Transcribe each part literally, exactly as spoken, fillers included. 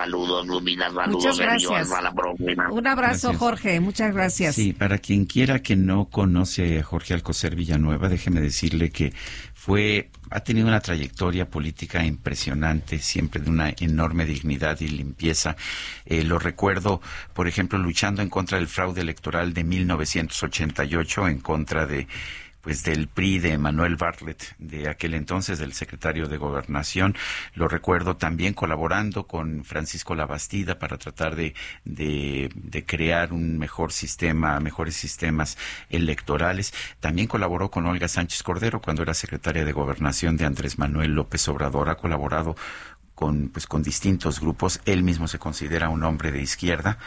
Saludos, Lupita, saludos. Muchas gracias. A la próxima. Un abrazo, gracias. Jorge, muchas gracias. Sí, para quien quiera que no conoce a Jorge Alcocer Villanueva, déjeme decirle que fue, ha tenido una trayectoria política impresionante, siempre de una enorme dignidad y limpieza. Eh, lo recuerdo, por ejemplo, luchando en contra del fraude electoral de mil novecientos ochenta y ocho, en contra de pues del P R I de Manuel Bartlett, de aquel entonces, del secretario de Gobernación. Lo recuerdo también colaborando con Francisco Labastida para tratar de, de, de crear un mejor sistema, mejores sistemas electorales. También colaboró con Olga Sánchez Cordero cuando era secretaria de Gobernación de Andrés Manuel López Obrador. Ha colaborado con, pues, con distintos grupos. Él mismo se considera un hombre de izquierda.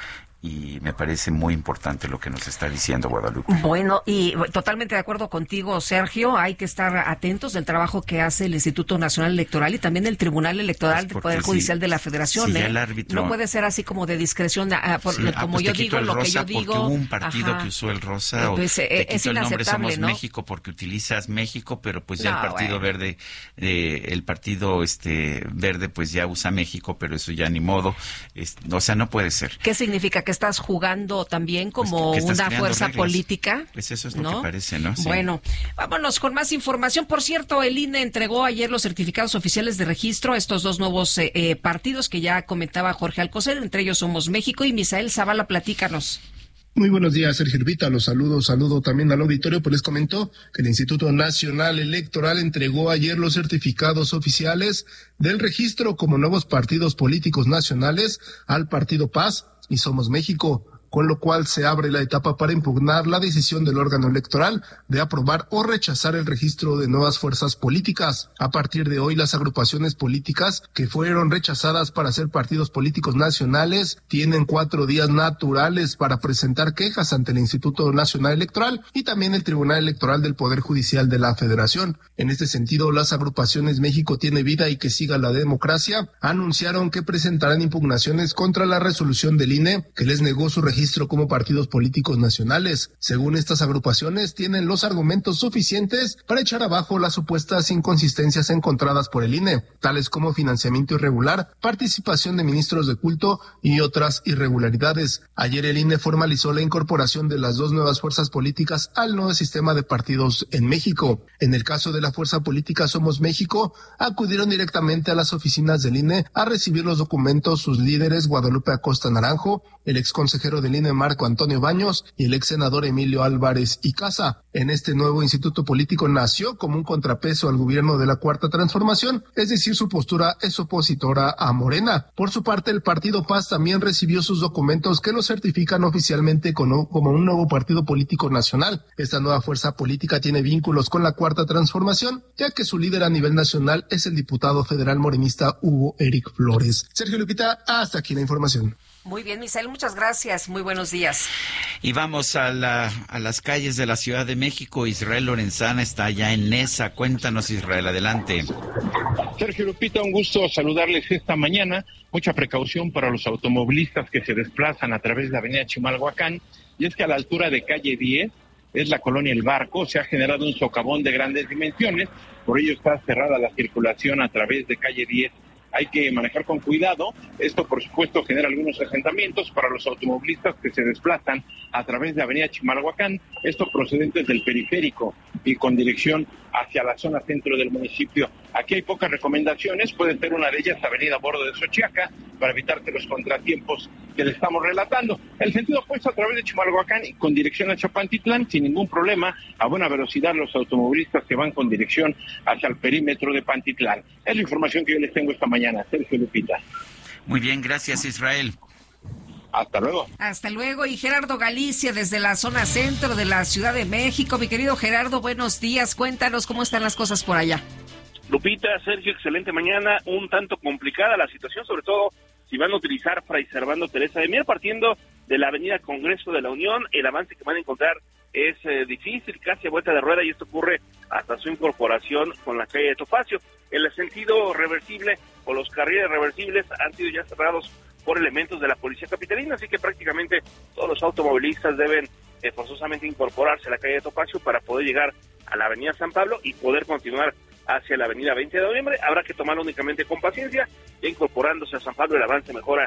Y me parece muy importante lo que nos está diciendo Guadalupe. Bueno, y totalmente de acuerdo contigo, Sergio. Hay que estar atentos del trabajo que hace el Instituto Nacional Electoral y también el Tribunal Electoral pues del Poder Judicial si, de la Federación. Si ¿eh? el árbitro, no puede ser así como de discreción, ah, por, sí, como ah, pues yo digo, lo que yo digo. Porque hubo un partido ajá. que usó el rosa, pues, o eh, te es quito el nombre Somos ¿no? México porque utilizas México, pero pues ya no, el Partido bueno. Verde, eh, el Partido este Verde pues ya usa México, pero eso ya ni modo. Es, o sea, no puede ser. ¿Qué significa? ¿Que estás jugando también como pues que, que una fuerza reglas. política? Pues eso es lo ¿no? que parece, ¿no? Sí. Bueno, vámonos con más información. Por cierto, el I N E entregó ayer los certificados oficiales de registro a estos dos nuevos eh, eh, partidos que ya comentaba Jorge Alcocer, entre ellos Somos México y Misael Zavala, platícanos. Muy buenos días, Sergio Lupita. Los saludo, saludo también al auditorio, pues les comentó que el Instituto Nacional Electoral entregó ayer los certificados oficiales del registro como nuevos partidos políticos nacionales al Partido Paz y Somos México, con lo cual se abre la etapa para impugnar la decisión del órgano electoral de aprobar o rechazar el registro de nuevas fuerzas políticas. A partir de hoy, las agrupaciones políticas que fueron rechazadas para ser partidos políticos nacionales tienen cuatro días naturales para presentar quejas ante el Instituto Nacional Electoral y también el Tribunal Electoral del Poder Judicial de la Federación. En este sentido, las agrupaciones México Tiene Vida y Que Siga la Democracia anunciaron que presentarán impugnaciones contra la resolución del I N E que les negó su registro registro como partidos políticos nacionales. Según estas agrupaciones, tienen los argumentos suficientes para echar abajo las supuestas inconsistencias encontradas por el I N E, tales como financiamiento irregular, participación de ministros de culto y otras irregularidades. Ayer el I N E formalizó la incorporación de las dos nuevas fuerzas políticas al nuevo sistema de partidos en México. En el caso de la fuerza política Somos México, acudieron directamente a las oficinas del I N E a recibir los documentos sus líderes Guadalupe Acosta Naranjo, el exconsejero del I N E Marco Antonio Baños y el ex senador Emilio Álvarez y Casa. En este nuevo instituto político nació como un contrapeso al gobierno de la Cuarta Transformación, es decir, su postura es opositora a Morena. Por su parte, el Partido Paz también recibió sus documentos que lo certifican oficialmente como un nuevo partido político nacional. Esta nueva fuerza política tiene vínculos con la Cuarta Transformación, ya que su líder a nivel nacional es el diputado federal morenista Hugo Eric Flores. Sergio Lupita, hasta aquí la información. Muy bien, Misael, muchas gracias. Muy buenos días. Y vamos a, la, a las calles de la Ciudad de México. Israel Lorenzana está allá en Nesa. Cuéntanos, Israel, adelante. Sergio Lupita, un gusto saludarles esta mañana. Mucha precaución para los automovilistas que se desplazan a través de la avenida Chimalhuacán. Y es que a la altura de calle diez, es la colonia El Barco, se ha generado un socavón de grandes dimensiones. Por ello está cerrada la circulación a través de calle diez. Hay que manejar con cuidado. Esto, por supuesto, genera algunos asentamientos para los automovilistas que se desplazan a través de avenida Chimalhuacán, esto procedentes del periférico y con dirección hacia la zona centro del municipio. Aquí hay pocas recomendaciones, puede ser una de ellas avenida Bordo de Xochiaca, para evitarse los contratiempos que le estamos relatando. El sentido opuesto a través de Chimalhuacán y con dirección a Chapantitlán, sin ningún problema, a buena velocidad los automovilistas que van con dirección hacia el perímetro de Pantitlán. Es la información que yo les tengo esta mañana. Sergio Lupita. Muy bien, gracias, Israel. Hasta luego. Hasta luego. Y Gerardo Galicia, desde la zona centro de la Ciudad de México. Mi querido Gerardo, buenos días. Cuéntanos cómo están las cosas por allá. Lupita, Sergio, excelente mañana. Un tanto complicada la situación, sobre todo si van a utilizar Fray Servando Teresa de Mier, partiendo de la avenida Congreso de la Unión. El avance que van a encontrar es eh, difícil, casi a vuelta de rueda, y esto ocurre hasta su incorporación con la calle de Topacio. En el sentido reversible, o los carriles reversibles han sido ya cerrados por elementos de la policía capitalina, así que prácticamente todos los automovilistas deben eh, forzosamente incorporarse a la calle de Topacio para poder llegar a la avenida San Pablo y poder continuar hacia la avenida veinte de noviembre. Habrá que tomarlo únicamente con paciencia, ya incorporándose a San Pablo el avance mejora